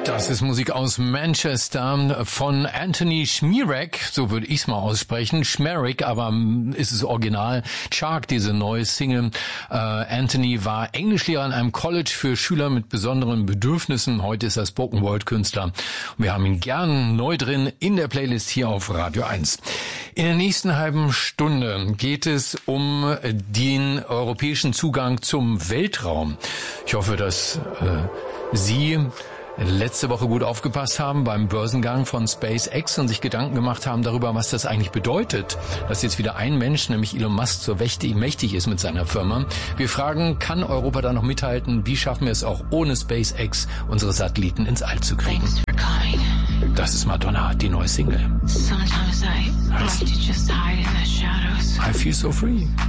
Das ist Musik aus Manchester von Anthony Schmierek, so würde ich es mal aussprechen. Schmierek, aber ist es original. Chark, diese neue Single. Anthony war Englischlehrer an einem College für Schüler mit besonderen Bedürfnissen. Heute ist er Spoken-Word-Künstler. Wir haben ihn gern neu drin in der Playlist hier auf Radio 1. In der nächsten halben Stunde geht es um den europäischen Zugang zum Weltraum. Ich hoffe, dass Sie letzte Woche gut aufgepasst haben beim Börsengang von SpaceX und sich Gedanken gemacht haben darüber, was das eigentlich bedeutet, dass jetzt wieder ein Mensch, nämlich Elon Musk, so mächtig ist mit seiner Firma. Wir fragen, kann Europa da noch mithalten? Wie schaffen wir es auch ohne SpaceX, unsere Satelliten ins All zu kriegen? Das ist Madonna, die neue Single. I feel so free.